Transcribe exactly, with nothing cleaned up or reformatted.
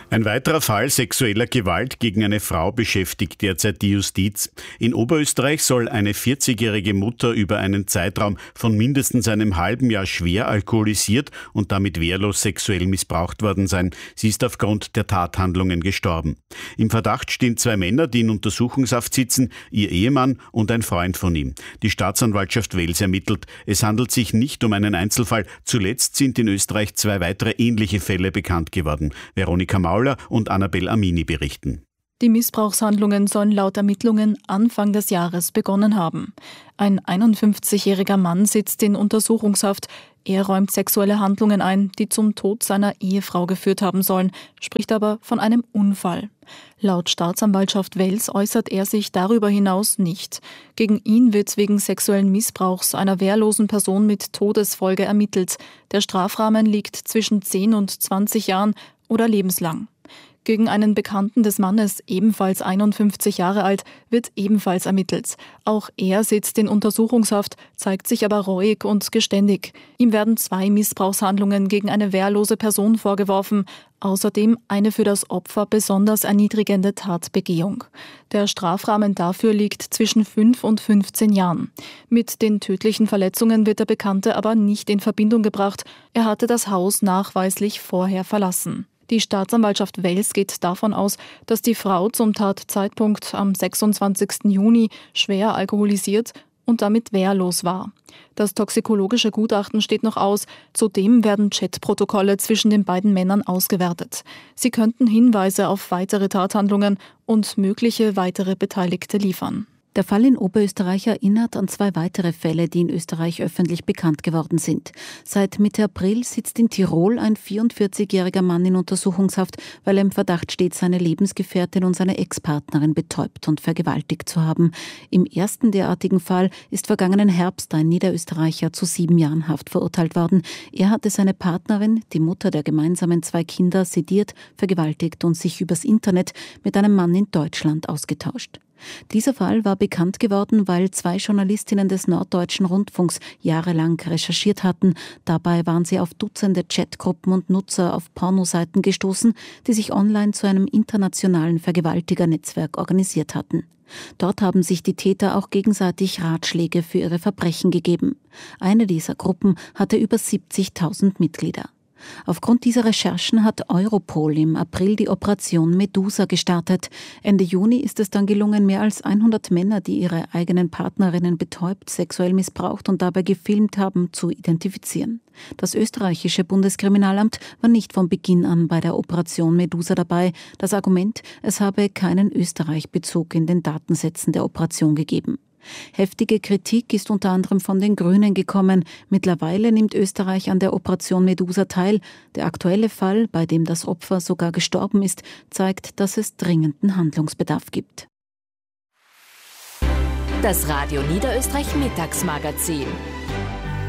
Ein weiterer Fall sexueller Gewalt gegen eine Frau beschäftigt derzeit die Justiz. In Oberösterreich soll eine vierzigjährige Mutter über einen Zeitraum von mindestens einem halben Jahr schwer alkoholisiert und damit wehrlos sexuell missbraucht worden sein. Sie ist aufgrund der Tathandlungen gestorben. Im Verdacht stehen zwei Männer, die in Untersuchungshaft sitzen, ihr Ehemann und ein Freund von ihm. Die Staatsanwaltschaft Wels ermittelt. Es handelt sich nicht um einen Einzelfall. Zuletzt sind in Österreich zwei weitere ähnliche Fälle bekannt geworden. Veronika Mauler und Annabel Amini berichten. Die Missbrauchshandlungen sollen laut Ermittlungen Anfang des Jahres begonnen haben. Ein einundfünfzigjähriger Mann sitzt in Untersuchungshaft. Er räumt sexuelle Handlungen ein, die zum Tod seiner Ehefrau geführt haben sollen, spricht aber von einem Unfall. Laut Staatsanwaltschaft Wels äußert er sich darüber hinaus nicht. Gegen ihn wird wegen sexuellen Missbrauchs einer wehrlosen Person mit Todesfolge ermittelt. Der Strafrahmen liegt zwischen zehn und zwanzig Jahren oder lebenslang. Gegen einen Bekannten des Mannes, ebenfalls einundfünfzig Jahre alt, wird ebenfalls ermittelt. Auch er sitzt in Untersuchungshaft, zeigt sich aber reuig und geständig. Ihm werden zwei Missbrauchshandlungen gegen eine wehrlose Person vorgeworfen, außerdem eine für das Opfer besonders erniedrigende Tatbegehung. Der Strafrahmen dafür liegt zwischen fünf und fünfzehn Jahren. Mit den tödlichen Verletzungen wird der Bekannte aber nicht in Verbindung gebracht. Er hatte das Haus nachweislich vorher verlassen. Die Staatsanwaltschaft Wels geht davon aus, dass die Frau zum Tatzeitpunkt am sechsundzwanzigsten Juni schwer alkoholisiert und damit wehrlos war. Das toxikologische Gutachten steht noch aus. Zudem werden Chatprotokolle zwischen den beiden Männern ausgewertet. Sie könnten Hinweise auf weitere Tathandlungen und mögliche weitere Beteiligte liefern. Der Fall in Oberösterreich erinnert an zwei weitere Fälle, die in Österreich öffentlich bekannt geworden sind. Seit Mitte April sitzt in Tirol ein vierundvierzigjähriger Mann in Untersuchungshaft, weil er im Verdacht steht, seine Lebensgefährtin und seine Ex-Partnerin betäubt und vergewaltigt zu haben. Im ersten derartigen Fall ist vergangenen Herbst ein Niederösterreicher zu sieben Jahren Haft verurteilt worden. Er hatte seine Partnerin, die Mutter der gemeinsamen zwei Kinder, sediert, vergewaltigt und sich übers Internet mit einem Mann in Deutschland ausgetauscht. Dieser Fall war bekannt geworden, weil zwei Journalistinnen des Norddeutschen Rundfunks jahrelang recherchiert hatten. Dabei waren sie auf Dutzende Chatgruppen und Nutzer auf Pornoseiten gestoßen, die sich online zu einem internationalen Vergewaltigernetzwerk organisiert hatten. Dort haben sich die Täter auch gegenseitig Ratschläge für ihre Verbrechen gegeben. Eine dieser Gruppen hatte über siebzigtausend Mitglieder. Aufgrund dieser Recherchen hat Europol im April die Operation Medusa gestartet. Ende Juni ist es dann gelungen, mehr als hundert Männer, die ihre eigenen Partnerinnen betäubt, sexuell missbraucht und dabei gefilmt haben, zu identifizieren. Das österreichische Bundeskriminalamt war nicht von Beginn an bei der Operation Medusa dabei. Das Argument, es habe keinen Österreich-Bezug in den Datensätzen der Operation gegeben. Heftige Kritik ist unter anderem von den Grünen gekommen. Mittlerweile nimmt Österreich an der Operation Medusa teil. Der aktuelle Fall, bei dem das Opfer sogar gestorben ist, zeigt, dass es dringenden Handlungsbedarf gibt. Das Radio Niederösterreich Mittagsmagazin.